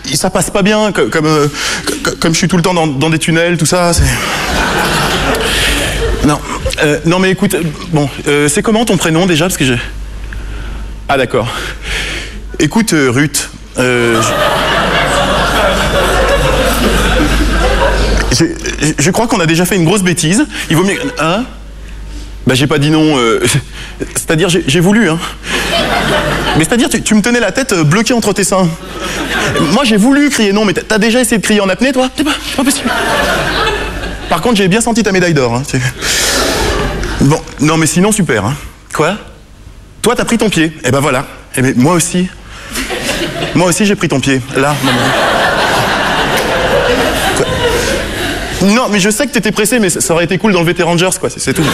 ça passe pas bien, comme je suis tout le temps dans des tunnels, tout ça, c'est... Non, non mais écoute, bon, c'est comment ton prénom déjà, parce que j'ai... Ah d'accord. Écoute, Ruth, je crois qu'on a déjà fait une grosse bêtise. Il vaut mieux... Hein? Bah j'ai pas dit non, c'est-à-dire j'ai voulu, hein. Mais c'est-à-dire tu me tenais la tête bloquée entre tes seins. Moi j'ai voulu crier non, mais t'as déjà essayé de crier en apnée toi? C'est pas possible. Par contre j'ai bien senti ta médaille d'or, hein. Bon, non mais sinon super, hein. Quoi? Toi t'as pris ton pied, eh ben voilà. Eh ben moi aussi j'ai pris ton pied, là, maman. Non, mais je sais que t'étais pressé, mais ça aurait été cool d'enlever tes Rangers, quoi, c'est tout.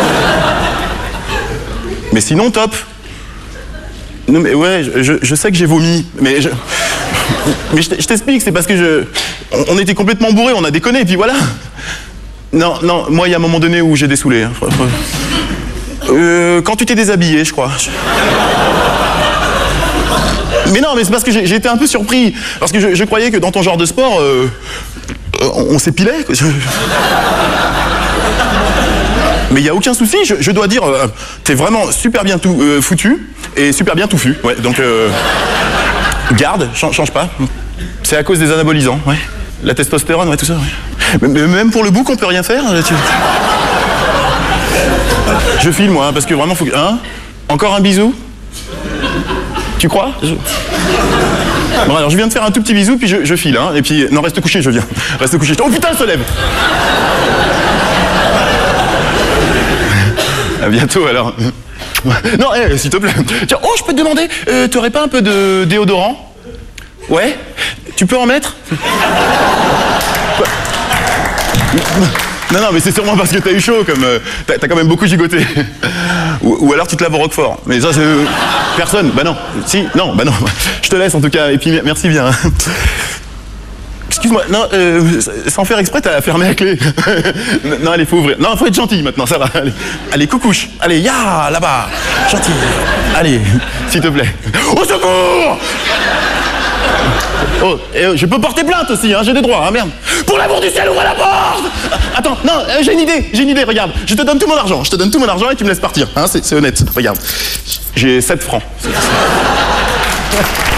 Mais sinon, top. Non, mais ouais, je sais que j'ai vomi, mais je t'explique, c'est parce que on était complètement bourrés, on a déconné, et puis voilà. Non, moi, il y a un moment donné où j'ai dessoulé. Hein. Quand tu t'es déshabillé, je crois. Mais non, mais c'est parce que j'ai été un peu surpris, parce que je croyais que dans ton genre de sport... on s'épilait. Mais il n'y a aucun souci, je dois dire, t'es vraiment super bien foutu et super bien touffu. Ouais, donc, garde, change pas. C'est à cause des anabolisants, ouais. La testostérone, ouais, tout ça, ouais. Mais même pour le bouc, on peut rien faire. Je file, moi, hein, parce que vraiment, faut que... Hein? Encore un bisou? Tu crois? Bon, alors je viens de faire un tout petit bisou, puis je file, hein, et puis... Non, reste couché, je viens. Reste couché. Oh putain, elle se lève! À bientôt, alors. Non, s'il te plaît. Tiens, oh, je peux te demander, t'aurais pas un peu de déodorant? Ouais? Tu peux en mettre? Non, mais c'est sûrement parce que t'as eu chaud, comme... t'as quand même beaucoup gigoté. Ou alors tu te laves au Roquefort. Mais ça, c'est... Personne. Bah non. Si, non, bah non. Je te laisse, en tout cas. Et puis, merci bien. Excuse-moi, non, sans faire exprès, t'as fermé la clé. Non, allez, faut ouvrir. Non, faut être gentil, maintenant, ça va. Allez, coucouche. Allez, ya, là-bas. Gentil. Allez, s'il te plaît. Au secours! Oh, et je peux porter plainte aussi, hein, j'ai des droits, hein, merde. Pour l'amour du ciel, ouvre la porte! Attends, non, j'ai une idée, regarde. Je te donne tout mon argent, et tu me laisses partir, hein, c'est honnête, regarde. J'ai 7 francs.